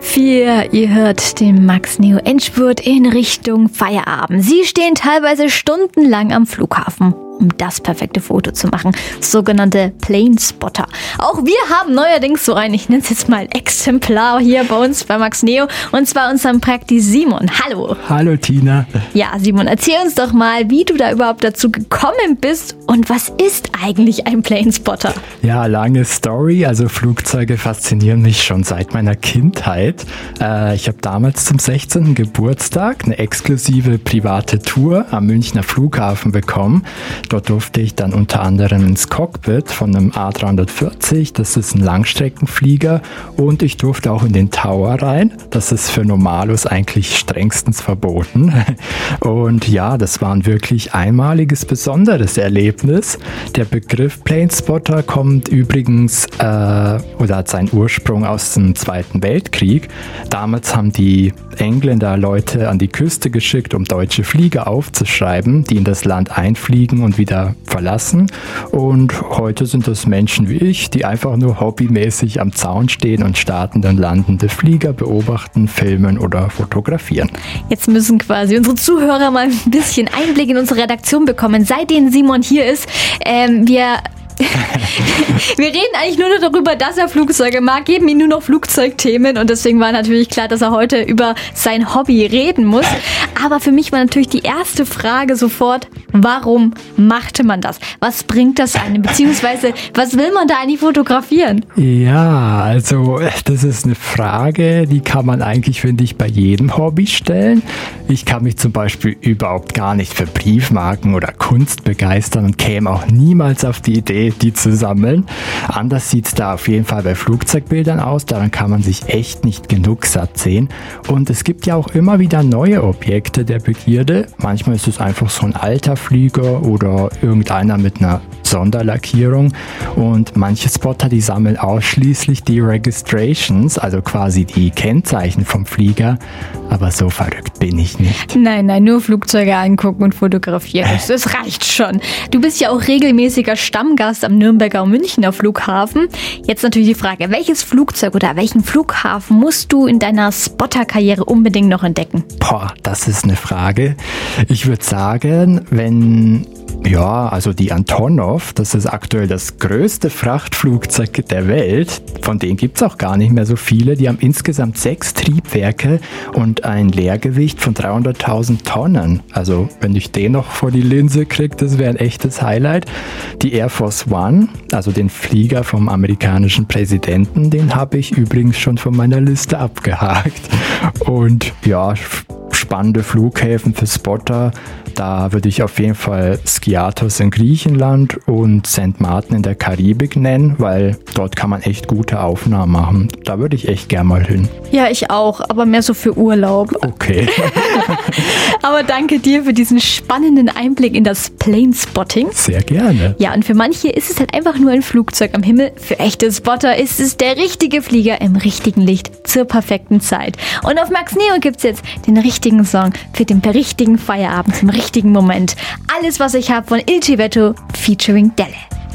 4, ihr hört den Max Neo Endspurt in Richtung Feierabend. Sie stehen teilweise stundenlang am Flughafen, um das perfekte Foto zu machen. Sogenannte Plane Spotter. Auch wir haben neuerdings so ein, ich nenne es jetzt mal Exemplar hier bei uns bei Max Neo. Und zwar unseren Prakti Simon. Hallo. Hallo Tina. Ja, Simon, erzähl uns doch mal, wie du da überhaupt dazu gekommen bist und was ist eigentlich ein Plane Spotter? Ja, lange Story. Also Flugzeuge faszinieren mich schon seit meiner Kindheit. Ich habe damals zum 16. Geburtstag eine exklusive private Tour am Münchner Flughafen bekommen. Dort durfte ich dann unter anderem ins Cockpit von einem A340, das ist ein Langstreckenflieger, und ich durfte auch in den Tower rein. Das ist für Normalos eigentlich strengstens verboten. Und ja, das war ein wirklich einmaliges, besonderes Erlebnis. Der Begriff Plane Spotter kommt übrigens oder hat seinen Ursprung aus dem Zweiten Weltkrieg. Damals haben die Engländer Leute an die Küste geschickt, um deutsche Flieger aufzuschreiben, die in das Land einfliegen und wieder verlassen. Und heute sind das Menschen wie ich, die einfach nur hobbymäßig am Zaun stehen und startende und landende Flieger beobachten, filmen oder fotografieren. Jetzt müssen quasi unsere Zuhörer mal ein bisschen Einblick in unsere Redaktion bekommen, seitdem Simon hier ist. Wir reden eigentlich nur noch darüber, dass er Flugzeuge mag, geben ihm nur noch Flugzeugthemen und deswegen war natürlich klar, dass er heute über sein Hobby reden muss. Aber für mich war natürlich die erste Frage sofort, warum machte man das? Was bringt das einem? Beziehungsweise, was will man da eigentlich fotografieren? Ja, also das ist eine Frage, die kann man eigentlich, finde ich, bei jedem Hobby stellen. Ich kann mich zum Beispiel überhaupt gar nicht für Briefmarken oder Kunst begeistern und käme auch niemals auf die Idee, die zu sammeln. Anders sieht es da auf jeden Fall bei Flugzeugbildern aus, daran kann man sich echt nicht genug satt sehen. Und es gibt ja auch immer wieder neue Objekte der Begierde. Manchmal ist es einfach so ein alter Flieger oder irgendeiner mit einer Sonderlackierung. Und manche Spotter, die sammeln ausschließlich die Registrations, also quasi die Kennzeichen vom Flieger. Aber so verrückt bin ich nicht. Nein, nur Flugzeuge angucken und fotografieren. Das reicht schon. Du bist ja auch regelmäßiger Stammgast am Nürnberger und Münchner Flughafen. Jetzt natürlich die Frage, welches Flugzeug oder welchen Flughafen musst du in deiner Spotter-Karriere unbedingt noch entdecken? Das ist eine Frage. Ich würde sagen, also die Antonov, das ist aktuell das größte Frachtflugzeug der Welt. Von denen gibt es auch gar nicht mehr so viele. Die haben insgesamt 6 Triebwerke und ein Leergewicht von 300.000 Tonnen. Also wenn ich den noch vor die Linse kriege, das wäre ein echtes Highlight. Die Air Force One, also den Flieger vom amerikanischen Präsidenten, den habe ich übrigens schon von meiner Liste abgehakt. Und ja, spannende Flughäfen für Spotter. Da würde ich auf jeden Fall Skiathos in Griechenland und St. Martin in der Karibik nennen, weil dort kann man echt gute Aufnahmen machen. Da würde ich echt gern mal hin. Ja, ich auch, aber mehr so für Urlaub. Okay. Aber danke dir für diesen spannenden Einblick in das Plane Spotting. Sehr gerne. Ja, und für manche ist es halt einfach nur ein Flugzeug am Himmel. Für echte Spotter ist es der richtige Flieger im richtigen Licht zur perfekten Zeit. Und auf Max Neo gibt's jetzt den richtigen Song für den richtigen Feierabend zum richtigen Moment. Alles, was ich habe von Il Civetto featuring Delle.